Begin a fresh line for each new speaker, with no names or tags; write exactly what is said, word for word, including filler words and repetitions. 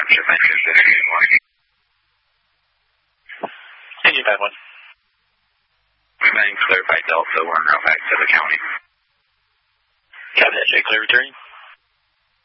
Engine pad one.
Remain clear by Delta one, now back to the county.
Copy that, J. Clear returning.